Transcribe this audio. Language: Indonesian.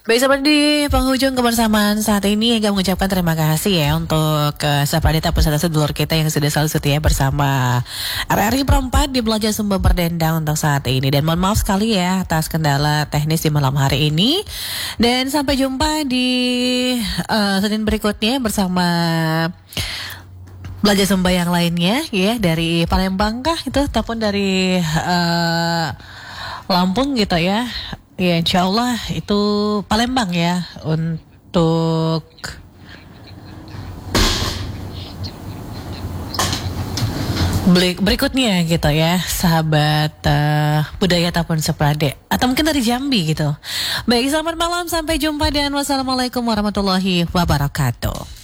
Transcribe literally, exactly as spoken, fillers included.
Baik, sampai di penghujung kebersamaan saat ini, Ega mengucapkan terima kasih ya untuk uh, sahabat ataupun saudara sedulur kita yang sudah selalu setia bersama R R I Perempat di Belajar Sumber Berdendang untuk saat ini. Dan mohon maaf sekali ya atas kendala teknis di malam hari ini. Dan sampai jumpa di uh, Senin berikutnya bersama Belajar Sumber yang lainnya ya, dari Palembang kah itu ataupun dari uh, Lampung gitu ya. Ya, insya Allah itu Palembang ya untuk berikutnya gitu ya, sahabat uh, budaya ataupun seprade atau mungkin dari Jambi gitu. Baik, selamat malam, sampai jumpa dan wassalamualaikum warahmatullahi wabarakatuh.